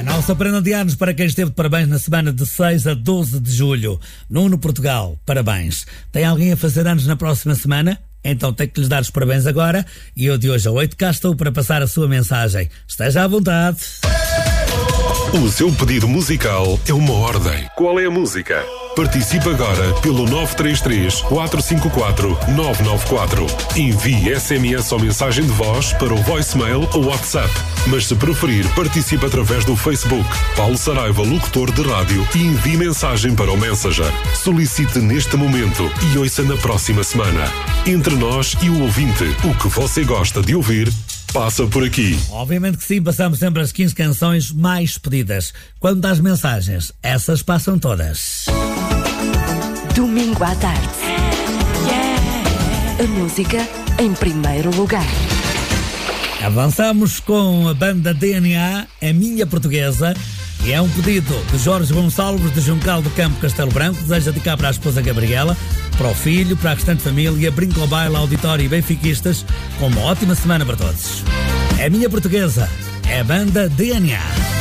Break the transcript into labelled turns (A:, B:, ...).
A: Não se aprendam de anos para quem esteve de parabéns na semana de 6 a 12 de julho. Nuno Portugal, parabéns. Tem alguém a fazer anos na próxima semana? Então tem que lhes dar os parabéns agora. E eu de hoje a 8 cá estou para passar a sua mensagem. Esteja à vontade.
B: O seu pedido musical é uma ordem. Qual é a música? Participe agora pelo 933-454-994. Envie SMS ou mensagem de voz para o voicemail ou WhatsApp. Mas se preferir, participe através do Facebook. Paulo Saraiva, locutor de rádio, e envie mensagem para o Messenger. Solicite neste momento e ouça na próxima semana. Entre nós e o ouvinte, o que você gosta de ouvir passa por aqui.
A: Obviamente que sim, passamos sempre as 15 canções mais pedidas. Quando dás mensagens, essas passam todas.
C: Domingo à tarde. A música em primeiro lugar.
A: Avançamos com a banda DNA, a minha portuguesa, e é um pedido de Jorge Gonçalves de Juncal do Campo, Castelo Branco. Deseja dedicar para a esposa Gabriela, para o filho, para a restante família, Brinco ao Baile, Auditório e benfiquistas, com uma ótima semana para todos. É a minha portuguesa, é a banda DNA.